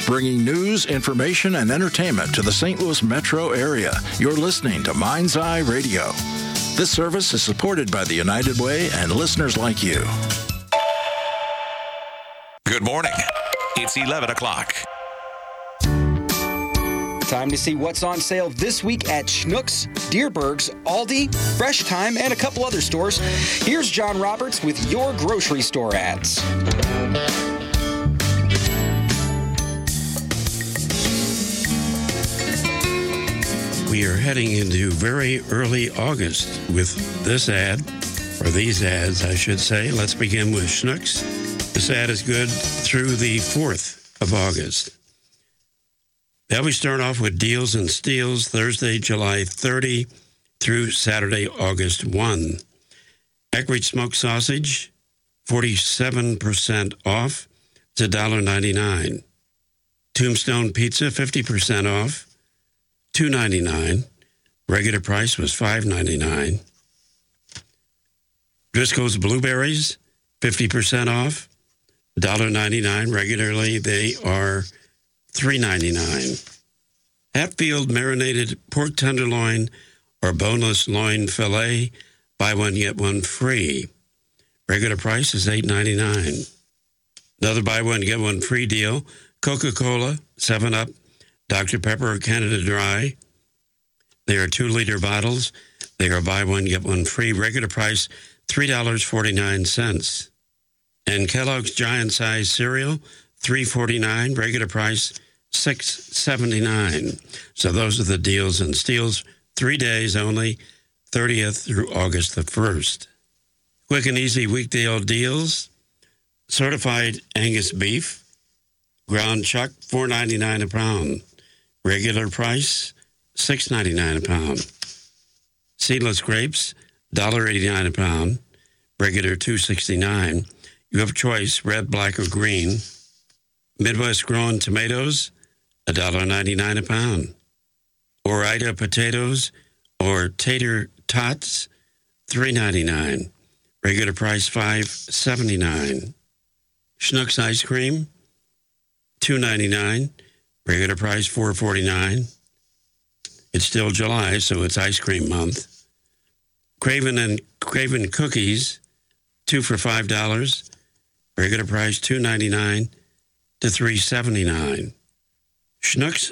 bringing news, information, and entertainment to the St. Louis metro area. You're listening to Mind's Eye Radio. This service is supported by the United Way and listeners like you. Good morning. It's 11 o'clock. Time to see what's on sale this week at Schnucks, Dierberg's, Aldi, Fresh Time, and a couple other stores. Here's John Roberts with your grocery store ads. We are heading into very early August with this ad, or these ads, I should say. Let's begin with Schnucks. This ad is good through the 4th of August. Now we start off with deals and steals Thursday, July 30 through Saturday, August 1. Eckrich smoked sausage, 47% off. It's $1.99. Tombstone pizza, 50% off, $2.99. Regular price was $5.99. Driscoll's blueberries, 50% off, $1.99. Regularly, they are $3.99. Hatfield marinated pork tenderloin or boneless loin filet, buy one, get one free. Regular price is $8.99. Another buy one, get one free deal. Coca-Cola, 7-Up, Dr. Pepper, Canada Dry. They are 2-liter bottles. They are buy one, get one free. Regular price, $3.49. And Kellogg's Giant Size Cereal, $3.49. Regular price, $6.79. So those are the deals and steals. 3 days only, 30th through August the 1st. Quick and easy weekday deals. Certified Angus beef, ground chuck, $4.99 a pound. Regular price, $6.99 a pound. Seedless grapes, $1.89 a pound. Regular, $2.69. You have choice, red, black, or green. Midwest grown tomatoes, $1.99 a pound. Ore-Ida potatoes or tater tots, $3.99. Regular price, $5.79. Schnucks ice cream, $2.99. Regular price, $4.49. It's still July, so it's ice cream month. Craven cookies, 2 for $5. Regular price, $2.99 to $3.79. Schnucks